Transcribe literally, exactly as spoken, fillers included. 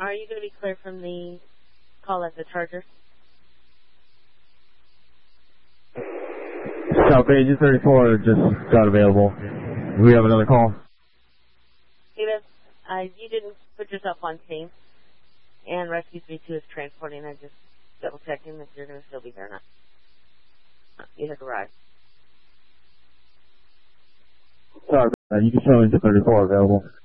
are you going to be clear from the call at the Charger? South Agent thirty-four just got available. We have another call. David, uh, you didn't put yourself on scene, and Rescue three two is transporting. I'm just double checking if you're going to still be there or not. You have arrived. Sorry, uh, you can show into thirty-four available.